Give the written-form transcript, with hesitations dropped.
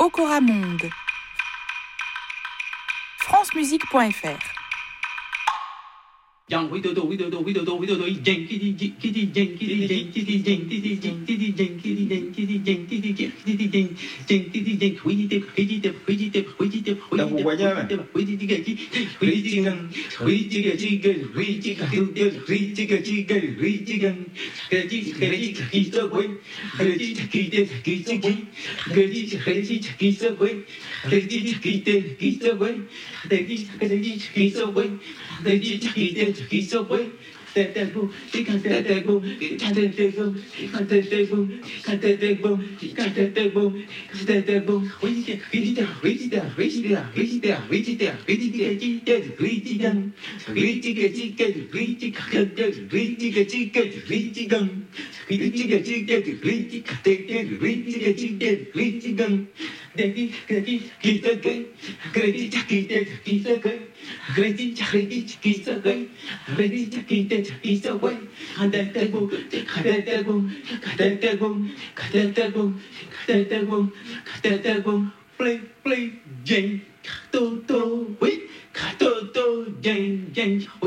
Okora Monde. francemusique.fr. He's away. That boom, he got that boom, got that boom, got that boom, got that boom, got that boom, got that boom. Reach it down, reach it down, reach it down, reach it down, reach it down, reach it down, reach it down, reach it down, reach it down, reach it down, reach it down, reach it down, reach it down. Daddy, he's a good, great, he's a good, great, he's a good, great, he's a way. And that boom, that boom, that boom, that boom, that boom, that boom, play, Jane, to, wait, to, Jane.